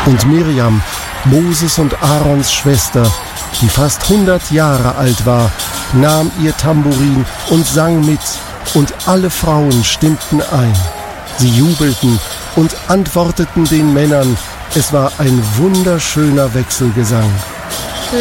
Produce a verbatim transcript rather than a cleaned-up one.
Und Miriam, Moses und Aarons Schwester, die fast hundert Jahre alt war, nahm ihr Tambourin und sang mit, und alle Frauen stimmten ein. Sie jubelten und antworteten den Männern. Es war ein wunderschöner Wechselgesang.